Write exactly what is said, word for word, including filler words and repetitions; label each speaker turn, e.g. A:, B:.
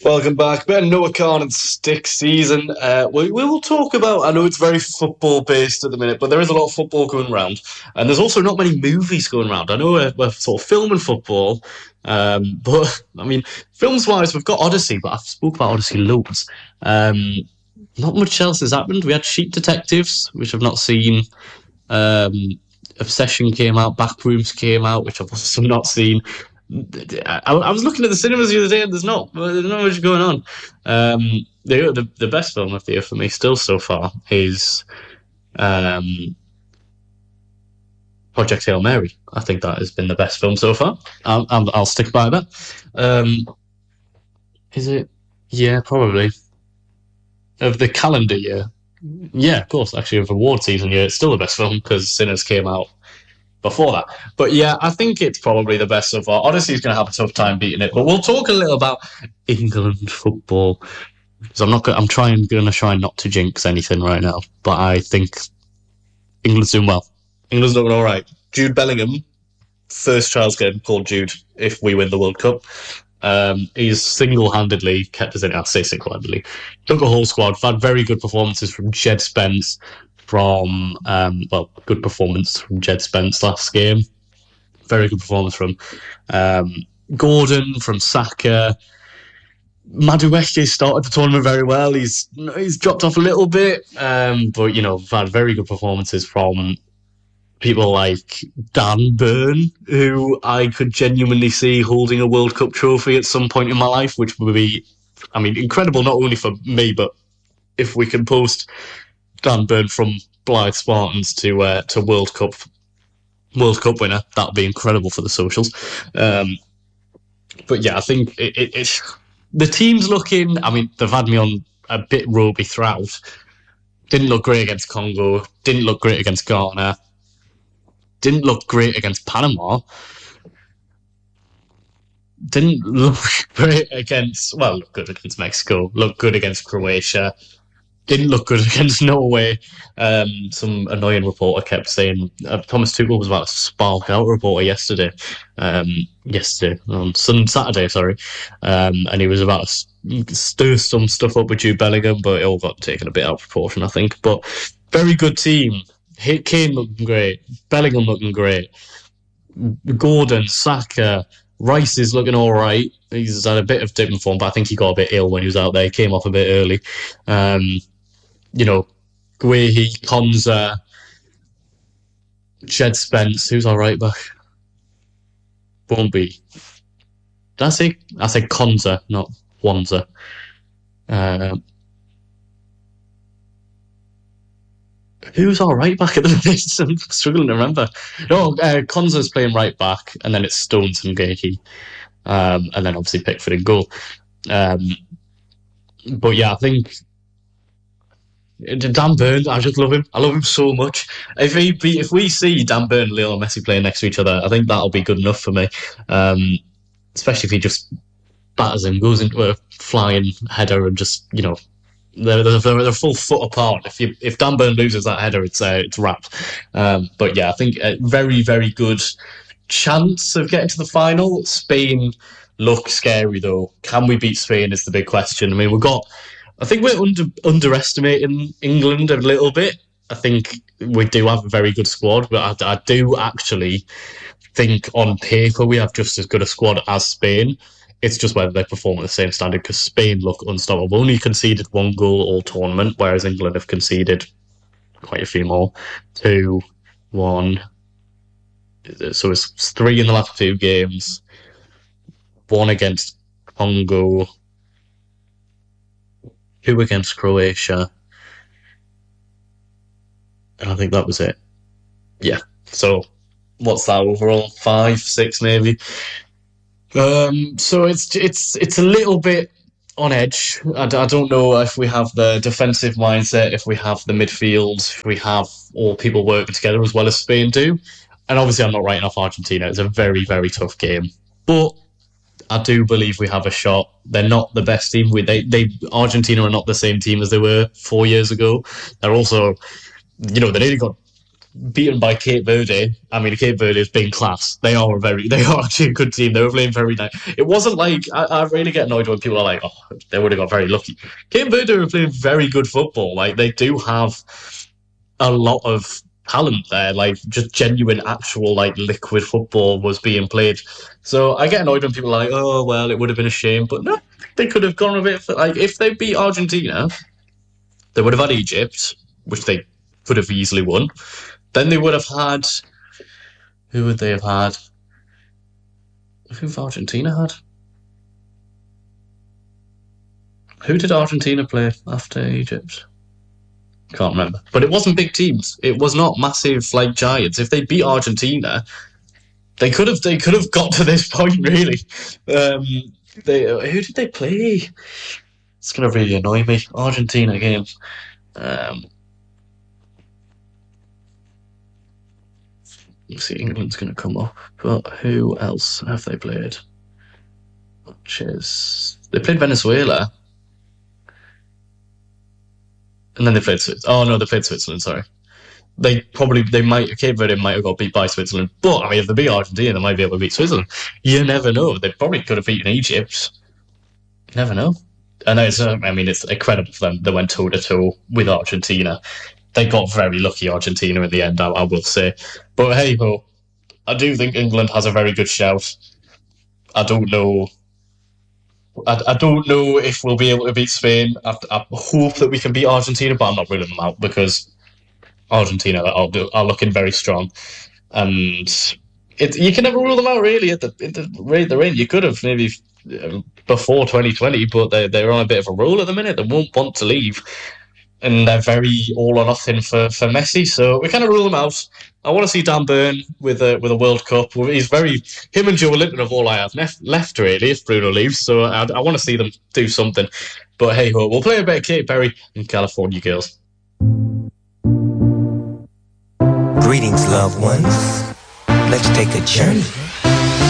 A: Welcome back. Ben Noah Khan and Stick season. Uh, we, we will talk about, I know it's very football based at the minute, but there is a lot of football going around. And there's also not many movies going around. I know we're, we're sort of filming football, um, but I mean, films wise, we've got Odyssey, but I've spoke about Odyssey loads. Um, not much else has happened. We had Sheep Detectives, which I've not seen. Um, Obsession came out, Backrooms came out, which I've also not seen. I, I was looking at the cinemas the other day, and there's not there's not much going on. Um, the, the the best film of the year for me, still so far, is um, Project Hail Mary. I think that has been the best film so far. I'll, I'll, I'll stick by that. Um, is it? Yeah, probably of the calendar year. Yeah, of course. Actually, of award season year, it's still the best film because Sinners came out before that. But yeah, I think it's probably the best so far. Odyssey's going to have a tough time beating it, but we'll talk a little about England football. So I'm not. I'm trying. Going to try not to jinx anything right now, but I think England's doing well. England's doing all right. Jude Bellingham, first child's game called Jude. If we win the World Cup, um, he's single-handedly kept us in. I say single-handedly. Took a whole squad. Had very good performances from Jed Spence. From um, well, good performance from Jed Spence last game. Very good performance from um, Gordon, from Saka. Madueke started the tournament very well. He's he's dropped off a little bit, um, but you know, we've had very good performances from people like Dan Burn, who I could genuinely see holding a World Cup trophy at some point in my life, which would be, I mean, incredible not only for me, but if we can post Dan Burn from Blythe Spartans to uh, to World Cup World Cup winner, that would be incredible for the socials. Um, but yeah, I think it, it, it's the team's looking. I mean, they've had me on a bit ropey throughout. Didn't look great against Congo. Didn't look great against Ghana. Didn't look great against Panama. Didn't look great against, well, look good against Mexico. Looked good against Croatia. Didn't look good against Norway. Um, some annoying reporter kept saying uh, Thomas Tuchel was about to spark out a reporter yesterday, um, yesterday on Sun Saturday, sorry, um, and he was about to stir some stuff up with Jude Bellingham, but it all got taken a bit out of proportion, I think. But very good team. Kane looking great. Bellingham looking great. Gordon, Saka, Rice is looking all right. He's had a bit of dip in form, but I think he got a bit ill when he was out there. He came off a bit early. Um, you know, Guehi, Konza, Jed Spence, who's our right back? Won't be. Did I say? I said Konza, not Wanza. Uh, who's our right back at the minute? I'm struggling to remember. No, uh, Konza's playing right back, and then it's Stones and Guehi. Um, and then obviously Pickford in goal. Um, but yeah, I think Dan Burn, I just love him. I love him so much. If he be, if we see Dan Burn and Lionel Messi playing next to each other, I think that'll be good enough for me. Um, especially if he just batters him, goes into a flying header, and just you know they're they're, they're a full foot apart. If you if Dan Burn loses that header, it's uh, it's wrapped. Um, but yeah, I think a very very good chance of getting to the final. Spain look scary though. Can we beat Spain is the big question. I mean, we've got. I think we're under, underestimating England a little bit. I think we do have a very good squad, but I, I do actually think on paper we have just as good a squad as Spain. It's just whether they perform at the same standard because Spain look unstoppable. Only conceded one goal all tournament, whereas England have conceded quite a few more. Two, one. So it's three in the last two games. One against Congo. Two against Croatia. And I think that was it. Yeah. So what's that overall? Five, six maybe. Um, so it's it's it's a little bit on edge. I, I don't know if we have the defensive mindset, if we have the midfield, if we have all people working together as well as Spain do. And obviously, I'm not writing off Argentina. It's a very very tough game, but I do believe we have a shot. They're not the best team. We, they, they, Argentina are not the same team as they were four years ago. They're also, you know, they nearly got beaten by Cape Verde. I mean, Cape Verde has been class. They are a very, they are actually a good team. They were playing very nice. It wasn't like I, I really get annoyed when people are like, "Oh, they would have got very lucky." Cape Verde are playing very good football. Like they do have a lot of talent there. Like just genuine, actual, like liquid football was being played. So I get annoyed when people are like, "Oh, well, it would have been a shame," but no, they could have gone a bit. For, like if they beat Argentina, they would have had Egypt, which they could have easily won. Then they would have had. Who would they have had? Who have Argentina had? Who did Argentina play after Egypt? Can't remember. But it wasn't big teams. It was not massive like giants. If they beat Argentina, they could have they could have got to this point really. Um, they who did they play? It's gonna really annoy me. Argentina games. Um, let's see, England's gonna come up. But who else have they played? Which is they played Venezuela. And then they played Switzerland. Oh no, they played Switzerland. Sorry, they probably they might Cape Verde might have got beat by Switzerland, but I mean if they beat Argentina, they might be able to beat Switzerland. You never know. They probably could have beaten Egypt. You never know. I know. It's uh, I mean it's incredible for them. They went toe to toe with Argentina. They got very lucky, Argentina, in the end. I, I will say, but hey ho, I do think England has a very good shout. I don't know. I, I don't know if we'll be able to beat Spain. I, I hope that we can beat Argentina, but I'm not ruling them out because Argentina are, are looking very strong, and it, you can never rule them out really. At the, at the rate they're in, you could have maybe um, before twenty twenty, but they they're on a bit of a roll at the minute. They won't want to leave, and they're very all or nothing for, for Messi. So we kind of rule them out. I want to see Dan Burn with a with a World Cup. He's very him and Joe Linton of all I have left, left really if Bruno leaves. So I, I want to see them do something. But hey ho, we'll play a bit of Katy Perry and California Girls.
B: Greetings, loved ones. Let's take a journey